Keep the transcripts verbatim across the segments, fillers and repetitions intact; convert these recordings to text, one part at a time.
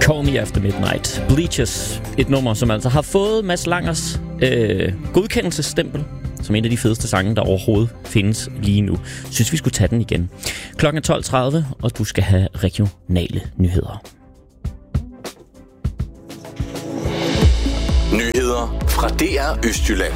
Call Me After Midnight. Bleachers, et nummer, som altså har fået Mads Langers øh, godkendelsesstempel som en af de fedeste sange, der overhovedet findes lige nu. Synes vi skulle tage den igen. Klokken er tolv tredive, og du skal have regionale nyheder. Nyheder fra D R Østjylland.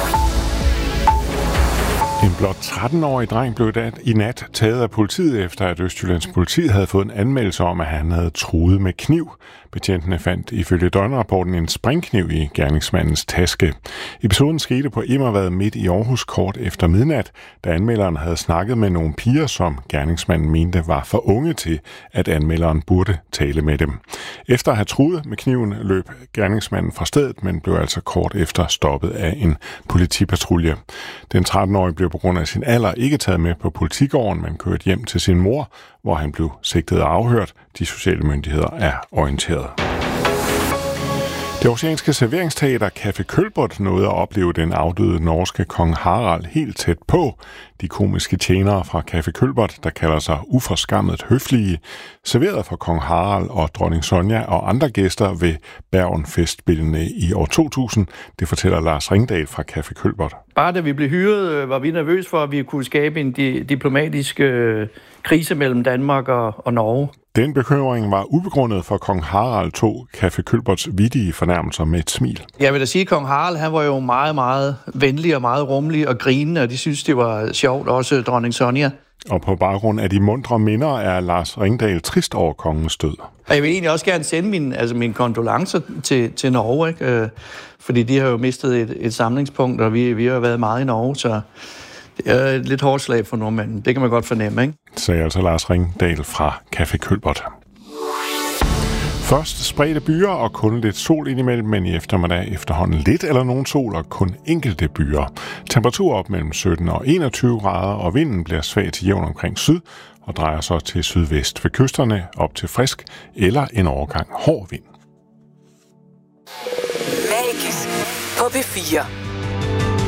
En blot tretten-årig dreng blev i nat taget af politiet, efter at Østjyllands politi havde fået en anmeldelse om, at han havde truet med kniv. Betjentene fandt ifølge døgnrapporten en springkniv i gerningsmandens taske. Episoden skete på Immervad midt i Aarhus kort efter midnat, da anmelderen havde snakket med nogle piger, som gerningsmanden mente var for unge til, at anmelderen burde tale med dem. Efter at have truet med kniven løb gerningsmanden fra stedet, men blev altså kort efter stoppet af en politipatrulje. Den tretten-årige blev på grund af sin alder ikke taget med på politigården, men kørt hjem til sin mor, hvor han blev sigtet og afhørt. De sociale myndigheder er orienteret. Det oceanske serveringsteater Café Kølbert nåede at opleve den afdøde norske kong Harald helt tæt på. De komiske tjenere fra Café Kølbert, der kalder sig uforskammet høflige, serverede for kong Harald og dronning Sonja og andre gæster ved Bergen-festspillene i år to tusind. Det fortæller Lars Ringdal fra Café Kølbert. Bare da vi blev hyret, var vi nervøse for, at vi kunne skabe en di- diplomatisk øh, krise mellem Danmark og, og Norge. Den bekymring var ubegrundet, for kong Harald tog Café Kølberts vittige fornærmelser med et smil. Jeg vil da sige, at kong Harald han var jo meget, meget venlig og meget rummelig og grinende, og de synes, det var sjovt, også dronning Sonja. Og på baggrund af de mundre minder er Lars Ringdal trist over kongens død. Og jeg vil egentlig også gerne sende mine, altså mine kondolencer til, til Norge, ikke? Fordi de har jo mistet et, et samlingspunkt, og vi, vi har været meget i Norge, så det er et lidt hårdt slag for nordmænden. Det kan man godt fornemme, ikke? Sagde altså Lars Ringdal fra Café Kølbert. Først spredte byer og kun lidt sol indimellem, men i eftermiddag efterhånden lidt eller nogen sol og kun enkelte byer. Temperatur op mellem sytten og enogtyve grader, og vinden bliver svag til jævn omkring syd og drejer så til sydvest ved kysterne op til frisk eller en overgang hård vind. Magisk på P fire.